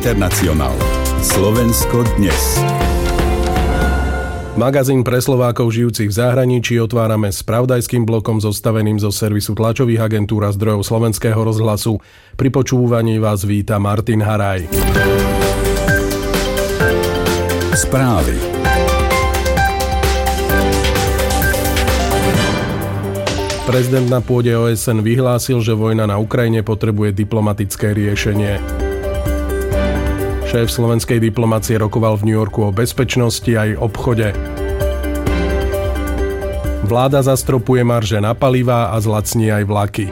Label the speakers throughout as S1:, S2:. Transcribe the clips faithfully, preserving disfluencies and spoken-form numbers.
S1: Internacionál. Slovensko dnes.
S2: Magazín pre Slovákov žijúcich v zahraničí otvárame spravodajským blokom zostaveným zo servisu tlačových agentúr a zdrojov Slovenského rozhlasu. Pri počúvaní vás víta Martin Haraj.
S1: Správy.
S2: Prezident na pôde ó es en vyhlásil, že vojna na Ukrajine potrebuje diplomatické riešenie. Šéf slovenskej diplomacie rokoval v New Yorku o bezpečnosti aj obchode. Vláda zastropuje marže na palivá a zlacní aj vlaky.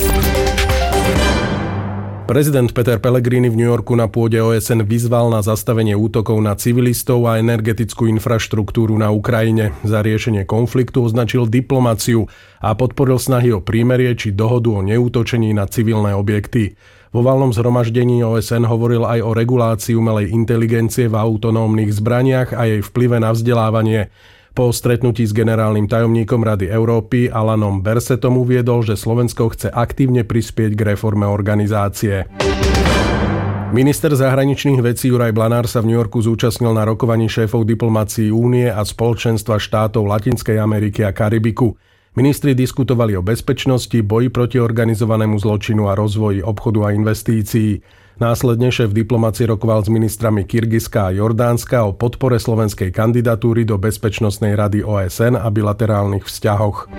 S2: Prezident Peter Pellegrini v New Yorku na pôde ó es en vyzval na zastavenie útokov na civilistov a energetickú infraštruktúru na Ukrajine. Za riešenie konfliktu označil diplomáciu a podporil snahy o prímerie či dohodu o neútočení na civilné objekty. Vo valnom zhromaždení ó es en hovoril aj o regulácii umelej inteligencie v autonómnych zbraniach a jej vplyve na vzdelávanie. Po stretnutí s generálnym tajomníkom Rady Európy Alanom Bersetom uviedol, že Slovensko chce aktívne prispieť k reforme organizácie. Minister zahraničných vecí Juraj Blanár sa v New Yorku zúčastnil na rokovaní šéfov diplomácií Únie a Spoločenstva štátov Latinskej Ameriky a Karibiku. Ministri diskutovali o bezpečnosti, boji proti organizovanému zločinu a rozvoji obchodu a investícií. Následne šéf diplomácie rokoval s ministrami Kyrgyzska a Jordánska o podpore slovenskej kandidatúry do Bezpečnostnej rady ó es en a bilaterálnych vzťahoch.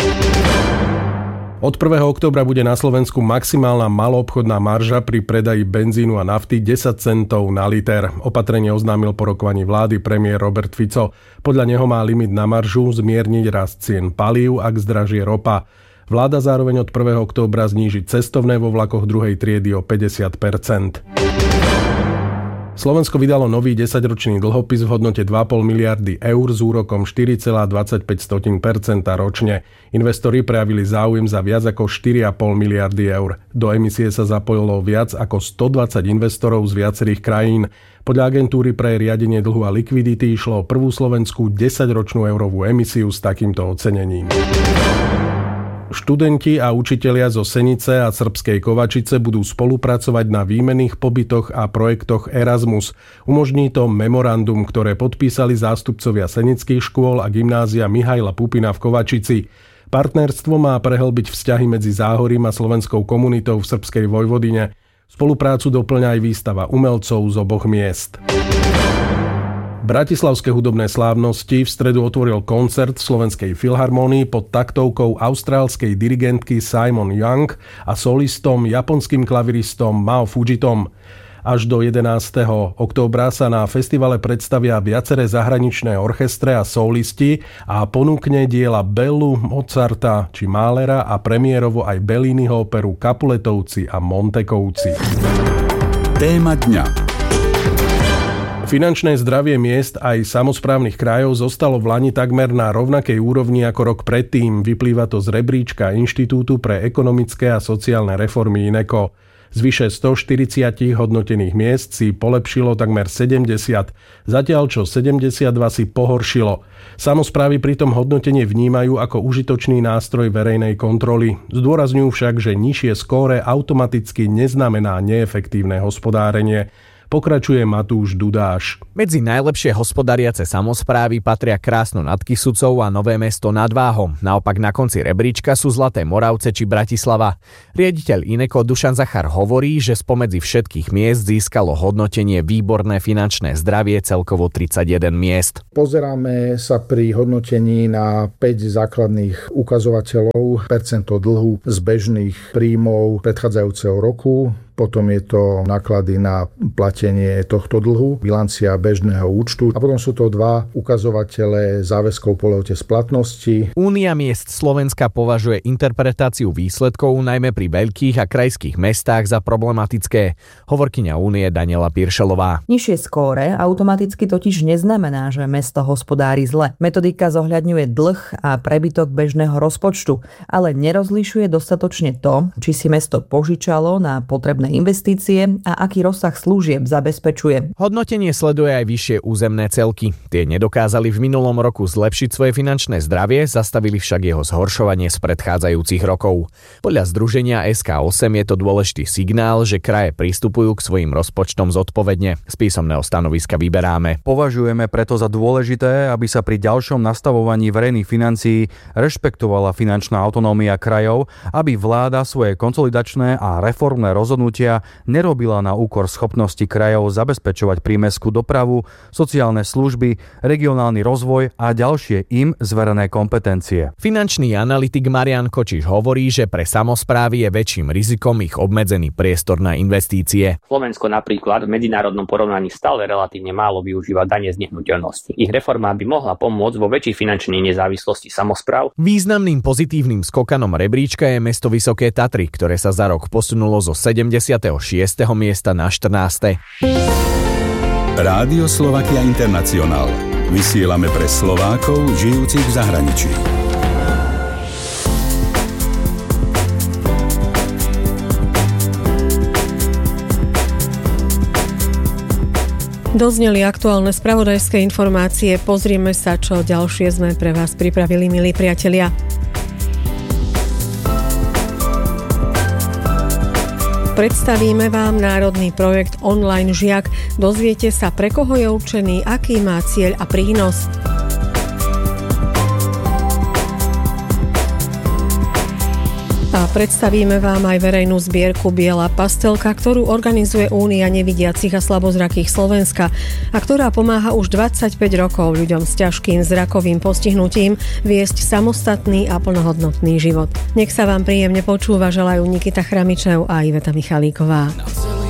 S2: Od prvého októbra bude na Slovensku maximálna maloobchodná marža pri predaji benzínu a nafty desať centov na liter. Opatrenie oznámil po rokovaní vlády premiér Robert Fico. Podľa neho má limit na maržu zmierniť rast cien palív, ak zdražie ropa. Vláda zároveň od prvého októbra zníži cestovné vo vlakoch druhej triedy o päťdesiat percent. Slovensko vydalo nový desaťročný dlhopis v hodnote dva a pol miliardy eur s úrokom štyri celé dvadsaťpäť percenta ročne. Investori prejavili záujem za viac ako štyri a pol miliardy eur. Do emisie sa zapojilo viac ako stodvadsať investorov z viacerých krajín. Podľa agentúry pre riadenie dlhu a likvidity išlo o prvú slovenskú desaťročnú eurovú emisiu s takýmto ocenením. Študenti a učitelia zo Senice a Srbskej Kovačice budú spolupracovať na výmenných pobytoch a projektoch Erasmus. Umožní to memorandum, ktoré podpísali zástupcovia senických škôl a gymnázia Mihaila Pupina v Kovačici. Partnerstvo má prehlbiť vzťahy medzi Záhorím a slovenskou komunitou v srbskej Vojvodine. Spoluprácu doplňa aj výstava umelcov z oboch miest. Bratislavské hudobné slávnosti v stredu otvoril koncert v Slovenskej filharmónii pod taktovkou austrálskej dirigentky Simon Young a solistom japonským klaviristom Mao Fujitom. Až do jedenásteho októbra sa na festivale predstavia viaceré zahraničné orchestre a solisti a ponúkne diela Bellu, Mozarta či Mahlera a premiérovo aj Belliniho operu Capuletovci a Montekovci.
S1: Téma dňa.
S2: Finančné zdravie miest aj samosprávnych krajov zostalo v lani takmer na rovnakej úrovni ako rok predtým. Vyplýva to z rebríčka Inštitútu pre ekonomické a sociálne reformy INECO. Z vyše stoštyridsať hodnotených miest si polepšilo takmer sedemdesiat, zatiaľ čo sedemdesiatdva si pohoršilo. Samosprávy pritom hodnotenie vnímajú ako užitočný nástroj verejnej kontroly. Zdôrazňujú však, že nižšie skóre automaticky neznamená neefektívne hospodárenie. Pokračuje Matúš Dudáš.
S3: Medzi najlepšie hospodariace samosprávy patria Krásno nad Kysucou a Nové Mesto nad Váhom. Naopak na konci rebríčka sú Zlaté Moravce či Bratislava. Riaditeľ INECO Dušan Zachar hovorí, že spomedzi všetkých miest získalo hodnotenie výborné finančné zdravie celkovo tridsaťjeden miest.
S4: Pozeráme sa pri hodnotení na päť základných ukazovateľov, percento dlhu z bežných príjmov predchádzajúceho roku. Potom je to náklady na platenie tohto dlhu, bilancia bežného účtu a potom sú to dva ukazovatele záväzkov po lehote splatnosti.
S3: Únia miest Slovenska považuje interpretáciu výsledkov najmä pri veľkých a krajských mestách za problematické. Hovorkyňa Únie Daniela Piršelová.
S5: Nižšie skóre automaticky totiž neznamená, že mesto hospodári zle. Metodika zohľadňuje dlh a prebytok bežného rozpočtu, ale nerozlišuje dostatočne to, či si mesto požičalo na potrebné priemyselné investície a aký rozsah služieb zabezpečuje.
S3: Hodnotenie sleduje aj vyššie územné celky. Tie nedokázali v minulom roku zlepšiť svoje finančné zdravie, zastavili však jeho zhoršovanie z predchádzajúcich rokov. Podľa združenia es ká osem je to dôležitý signál, že kraje pristupujú k svojim rozpočtom zodpovedne. Z písomného stanoviska vyberáme.
S6: Považujeme preto za dôležité, aby sa pri ďalšom nastavovaní verejných financií rešpektovala finančná autonómia krajov, aby vláda svoje konsolidačné a reformné rozhodnutia nerobila na úkor schopnosti krajov zabezpečovať prímestskú dopravu, sociálne služby, regionálny rozvoj a ďalšie im zverené kompetencie.
S3: Finančný analytik Marian Kočiš hovorí, že pre samosprávy je väčším rizikom ich obmedzený priestor na investície.
S7: Slovensko napríklad v medzinárodnom porovnaní stále relatívne málo využíva dane z nehnuteľnosti. Ich reforma by mohla pomôcť vo väčšej finančnej nezávislosti samospráv.
S3: Významným pozitívnym skokanom rebríčka je mesto Vysoké Tatry, ktoré sa za rok posunulo zo sedemdesiateho šiesteho miesta na štrnáste.
S1: Rádio Slovakia International. Vysielame pre Slovákov žijúcich v zahraničí.
S8: Dozneli aktuálne spravodajské informácie. Pozrieme sa, čo ďalšie sme pre vás pripravili, milí priatelia. Predstavíme vám národný projekt Online žiak. Dozviete sa, pre koho je určený, aký má cieľ a prínos. A predstavíme vám aj verejnú zbierku Biela pastelka, ktorú organizuje Únia nevidiacich a slabozrakých Slovenska a ktorá pomáha už dvadsaťpäť rokov ľuďom s ťažkým zrakovým postihnutím viesť samostatný a plnohodnotný život. Nech sa vám príjemne počúva, želajú Nikita Chramičev a Iveta Michalíková.
S9: Na celý